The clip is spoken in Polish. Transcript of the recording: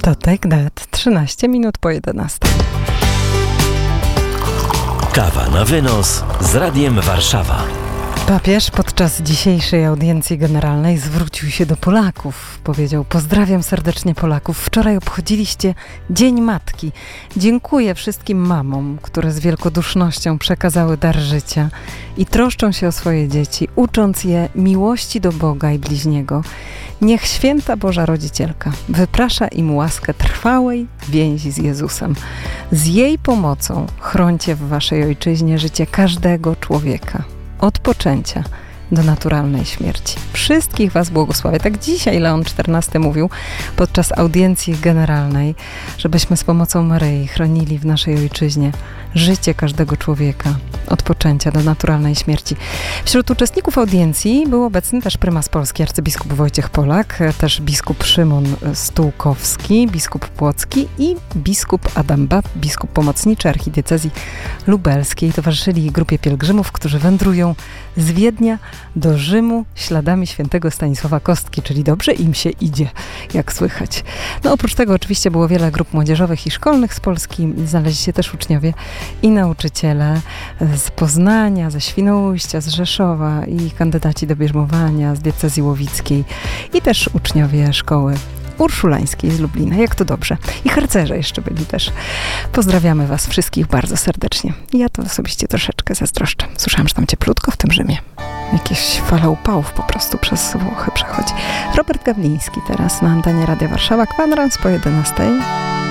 To Take That, 13 minut po 11. Kawa na wynos z Radiem Warszawa. Papież podczas dzisiejszej audiencji generalnej zwrócił się do Polaków. Powiedział: pozdrawiam serdecznie Polaków. Wczoraj obchodziliście Dzień Matki. Dziękuję wszystkim mamom, które z wielkodusznością przekazały dar życia i troszczą się o swoje dzieci, ucząc je miłości do Boga i bliźniego. Niech święta Boża Rodzicielka wyprasza im łaskę trwałej więzi z Jezusem. Z jej pomocą chrońcie w waszej ojczyźnie życie każdego człowieka. Od poczęcia do naturalnej śmierci. Wszystkich was błogosławię. Tak dzisiaj Leon XIV mówił podczas audiencji generalnej, żebyśmy z pomocą Maryi chronili w naszej ojczyźnie życie każdego człowieka od poczęcia do naturalnej śmierci. Wśród uczestników audiencji był obecny też prymas Polski, arcybiskup Wojciech Polak, też biskup Szymon Stułkowski, biskup Płocki i biskup Adam Bab, biskup pomocniczy archidiecezji lubelskiej. Towarzyszyli grupie pielgrzymów, którzy wędrują z Wiednia do Rzymu śladami świętego Stanisława Kostki, czyli dobrze im się idzie, jak słychać. No oprócz tego oczywiście było wiele grup młodzieżowych i szkolnych z Polski. Znaleźli się też uczniowie i nauczyciele z Poznania, ze Świnoujścia, z Rzeszowa i kandydaci do bierzmowania z diecezji łowickiej i też uczniowie szkoły urszulańskiej z Lublina. Jak to dobrze. I harcerze jeszcze byli też. Pozdrawiamy was wszystkich bardzo serdecznie. Ja to osobiście troszeczkę zazdroszczę. Słyszałam, że tam cieplutko w tym Rzymie. Jakieś fala upałów po prostu przez Włochy przechodzi. Robert Gawliński teraz na antenie Radia Warszawa. Kwadrans po 11.